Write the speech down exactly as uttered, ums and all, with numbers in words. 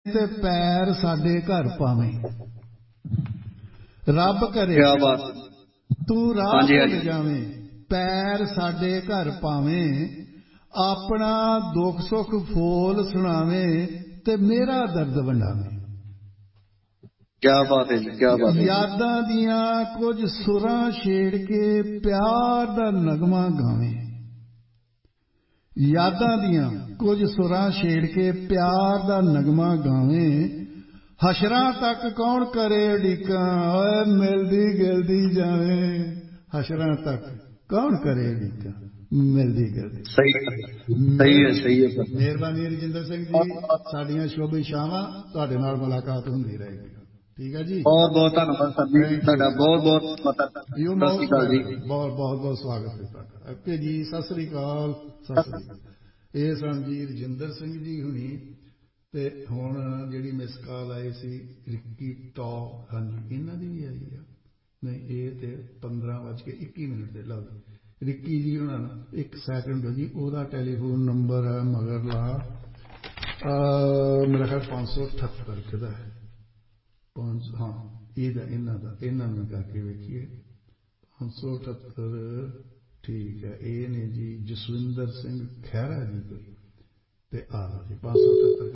ਤੇ ਪੈਰ ਸਾਡੇ ਘਰ ਪਾਵੇਂ ਰੱਬ करे क्या बात तू राह हाँ जी हाँ भुल जी जावें पैर साडे घर पावें अपना दुख सुख फोल सुनावें ते मेरा दर्द वंडावें क्या बात है जी क्या बात है यादां दियां कुछ सुरां छेड़ के प्यार दा नगमा गावें यादां दियां कुछ सुरां छेड़ के प्यार दा नगमा गावें हशरां तक कौन करे उड़ीकां ओए मिलदी गिलदी जावें हशरां तक कौन करे उड़ीकां मिलदी गिलदी सही सही है सही है सर मेहरबानी रजिंदर सिंह जी साडियां शुभ इच्छावां तुहाडे नाल मुलाकात हुंदी रहेगी ठीक है जी बहुत बहुत धन्यवाद सर जी थैंक ਤੁਹਾਡਾ यू बहुत बहुत मतलब यू सत श्री मोस्ट अकाल जी वेलकम बहुत बहुत बहुत स्वागत है तुहाडा ओके जी सत श्री अकाल सत श्री अकाल ਇਹ ਸਨ ਜੀ ਰਜਿੰਦਰ ਸਿੰਘ ਜੀ ਹੁਣੀ ਤੇ ਹੁਣ ਜਿਹੜੀ ਮਿਸ ਕਾਲ ਆਈ ਸੀ ਰਿੱਕੀ ਟੌਕ ਹਾਂਜੀ ਇਹਨਾਂ ਦੀ ਵੀ ਆਈ ਆ ਨਹੀਂ ਇਹ ਤੇ ਪੰਦਰਾਂ ਵੱਜ ਕੇ ਇੱਕੀ ਮਿੰਟ ਦੇ ਲਓ ਰਿੱਕੀ ਜੀ ਉਹਨਾਂ ਨੂੰ ਇੱਕ ਸੈਕਿੰਡ ਜੀ ਉਹਦਾ ਟੈਲੀਫੋਨ ਨੰਬਰ ਹੈ ਮਗਰਲਾ ਮੇਰਾ ਖਿਆਲ ਪੰਜ ਸੌ ਅਠੱਤਰ ਕਿਹਦਾ ਹੈ ਪੰਜ ਹਾਂ ਇਹਦਾ ਇਹਨਾਂ ਦਾ ਇਹਨਾਂ ਨੂੰ ਕਰਕੇ ਵੇਖੀਏ ਪੰਜ ਸੌ ਅਠੱਤਰ ਠੀਕ ਹੈ ਇਹ ਨੇ ਜੀ ਜਸਵਿੰਦਰ ਸਿੰਘ ਖਹਿਰਾ ਜੀ ਕੋਈ ਤੇ ਆ ਜੀ ਪੰਜ ਸੌ ਅਠੱਤਰ